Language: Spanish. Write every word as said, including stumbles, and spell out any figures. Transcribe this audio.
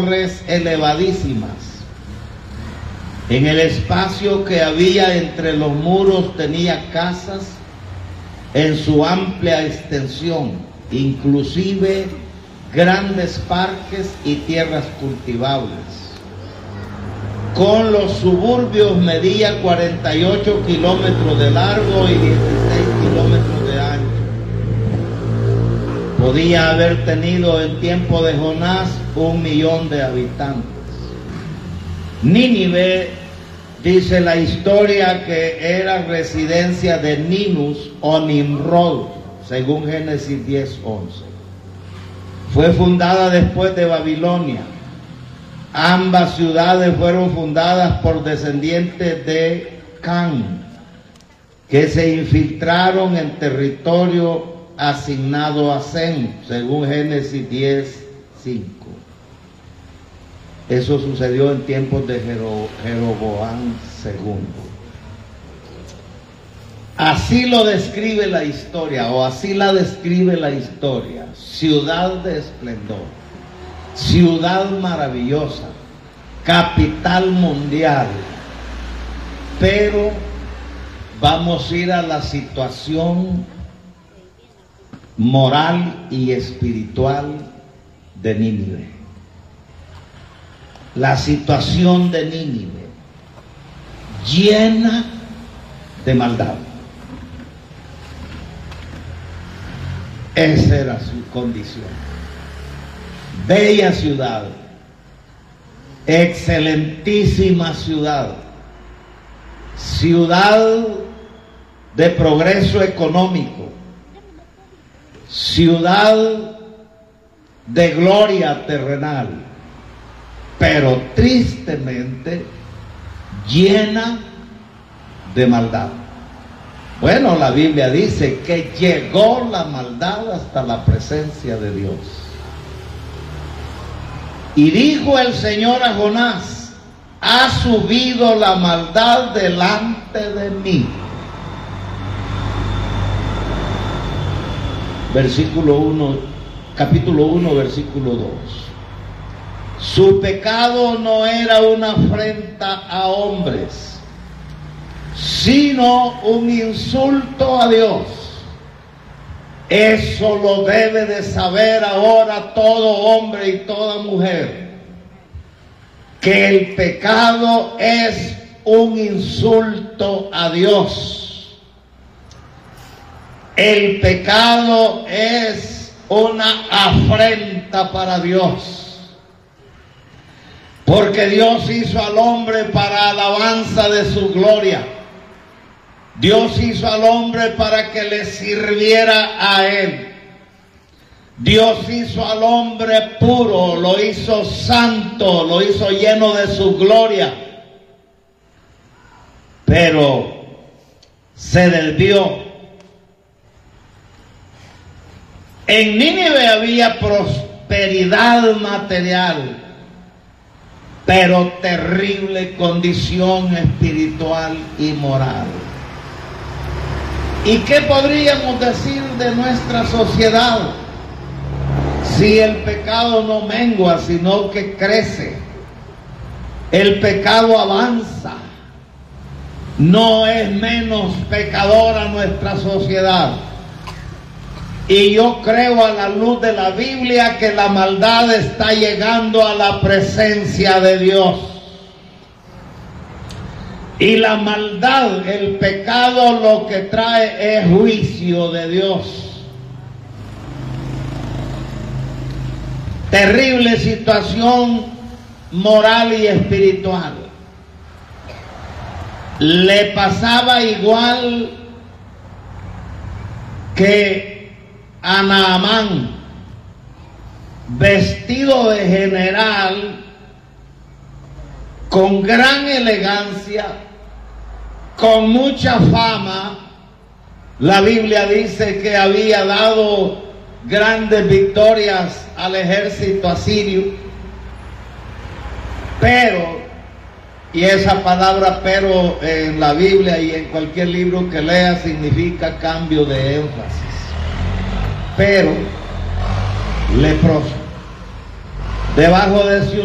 torres elevadísimas. En el espacio que había entre los muros tenía casas en su amplia extensión, inclusive grandes parques y tierras cultivables. Con los suburbios medía cuarenta y ocho kilómetros de largo y dieciséis kilómetros de ancho. Podía haber tenido en tiempo de Jonás un millón de habitantes. Nínive, dice la historia, que era residencia de Ninus o Nimrod, según Génesis diez once. Fue fundada después de Babilonia. Ambas ciudades fueron fundadas por descendientes de Cam, que se infiltraron en territorio asignado a Sem, según Génesis diez cinco. Eso sucedió en tiempos de Jero, Jeroboam segundo. Así lo describe la historia, o así la describe la historia: ciudad de esplendor, ciudad maravillosa, capital mundial. Pero vamos a ir a la situación moral y espiritual de Nínive. La situación de Nínive, llena de maldad. Esa era su condición. Bella ciudad, excelentísima ciudad, ciudad de progreso económico, ciudad de gloria terrenal, pero tristemente llena de maldad. Bueno, la Biblia dice que llegó la maldad hasta la presencia de Dios. Y dijo el Señor a Jonás: ha subido la maldad delante de mí. Versículo uno, capítulo uno, versículo dos. Su pecado no era una afrenta a hombres, sino un insulto a Dios. Eso lo debe de saber ahora todo hombre y toda mujer, que el pecado es un insulto a Dios. El pecado es una afrenta para Dios. Porque Dios hizo al hombre para alabanza de su gloria. Dios hizo al hombre para que le sirviera a Él. Dios hizo al hombre puro, lo hizo santo, lo hizo lleno de su gloria. Pero se desvió. En Nínive había prosperidad material, pero terrible condición espiritual y moral. ¿Y qué podríamos decir de nuestra sociedad si el pecado no mengua, sino que crece? El pecado avanza. No es menos pecadora nuestra sociedad. Y yo creo, a la luz de la Biblia, que la maldad está llegando a la presencia de Dios. Y la maldad, el pecado, lo que trae es juicio de Dios. Terrible situación moral y espiritual. Le pasaba igual que a Naamán, vestido de general, con gran elegancia, con mucha fama. La Biblia dice que había dado grandes victorias al ejército asirio, pero, y esa palabra pero en la Biblia y en cualquier libro que lea significa cambio de énfasis. Pero leproso, debajo de su